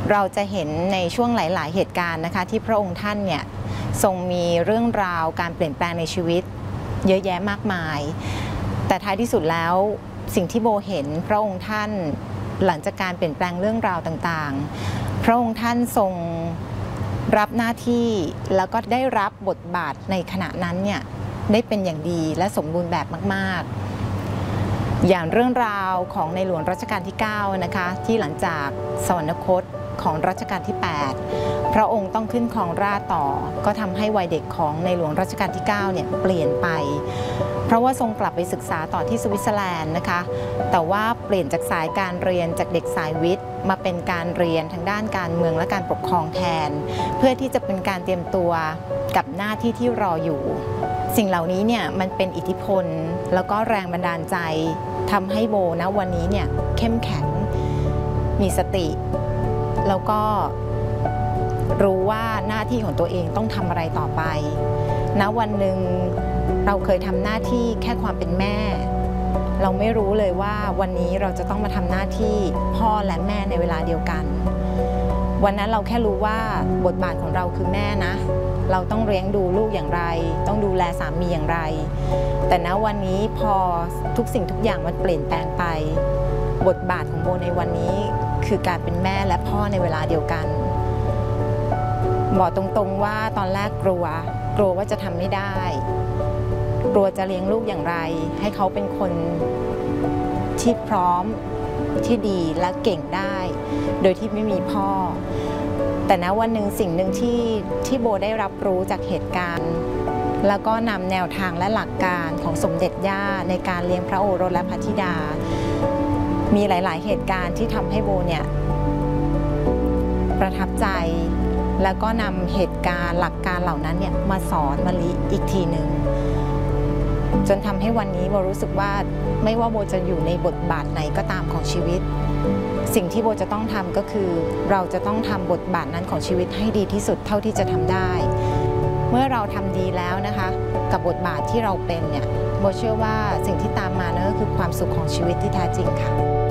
เราจะเห็นในช่วงหลายๆเหตุการณ์นะคะที่พระองค์ท่านเนี่ยทรงมีเรื่องราวการเปลี่ยนแปลงในชีวิตเยอะแยะมากมายแต่ท้ายที่สุดแล้วสิ่งที่โบเห็นพระองค์ท่านหลังจากการเปลี่ยนแปลงเรื่องราวต่างๆพระองค์ท่านทรงรับหน้าที่แล้วก็ได้รับบทบาทในขณะนั้นเนี่ยได้เป็นอย่างดีและสมบูรณ์แบบมากๆอย่างเรื่องราวของในหลวงรัชกาลที่9นะคะที่หลังจากสวรรคตของรัชกาลที่8พระองค์ต้องขึ้นครองราชย์ต่อก็ทำให้วัยเด็กของในหลวงรัชกาลที่9เนี่ยเปลี่ยนไปเพราะว่าทรงกลับไปศึกษาต่อที่สวิตเซอร์แลนด์นะคะแต่ว่าเปลี่ยนจากสายการเรียนจากเด็กสายวิทย์มาเป็นการเรียนทางด้านการเมืองและการปกครองแทนเพื่อที่จะเป็นการเตรียมตัวกับหน้าที่ที่รออยู่สิ่งเหล่านี้เนี่ยมันเป็นอิทธิพลแล้วก็แรงบันดาลใจทำให้โบนะวันนี้เนี่ยเข้มแข็งมีสติแล้วก็รู้ว่าหน้าที่ของตัวเองต้องทำอะไรต่อไปณวันหนึ่งเราเคยทำหน้าที่แค่ความเป็นแม่เราไม่รู้เลยว่าวันนี้เราจะต้องมาทำหน้าที่พ่อและแม่ในเวลาเดียวกันวันนั้นเราแค่รู้ว่าบทบาทของเราคือแม่นะเราต้องเลี้ยงดูลูกอย่างไรต้องดูแลสามีอย่างไรแต่ณวันนี้พอทุกสิ่งทุกอย่างมันเปลี่ยนแปลงไปบทบาทของโบในวันนี้คือการเป็นแม่และพ่อในเวลาเดียวกันบอกตรงๆว่าตอนแรกกลัวว่าจะทำไม่ได้กลัวจะเลี้ยงลูกอย่างไรให้เขาเป็นคนที่พร้อมที่ดีและเก่งได้โดยที่ไม่มีพ่อแต่ณวันหนึ่งสิ่งหนึ่งที่โบได้รับรู้จากเหตุการณ์แล้วก็นำแนวทางและหลักการของสมเด็จย่าในการเลี้ยงพระโอรสและพระธิดามีหลายๆเหตุการณ์ที่ทำให้โบเนี่ยประทับใจแล้วก็นำเหตุการณ์หลักการเหล่านั้นเนี่ยมาสอนมะลิอีกทีหนึ่งจนทำให้วันนี้โบรู้สึกว่าไม่ว่าโบจะอยู่ในบทบาทไหนก็ตามของชีวิตสิ่งที่โบจะต้องทำก็คือเราจะต้องทำบทบาทนั้นของชีวิตให้ดีที่สุดเท่าที่จะทำได้เมื่อเราทำดีแล้วนะคะกับบทบาทที่เราเป็นเนี่ยโบเชื่อว่าสิ่งที่ตามมานั่นก็คือความสุขของชีวิตที่แท้จริงค่ะ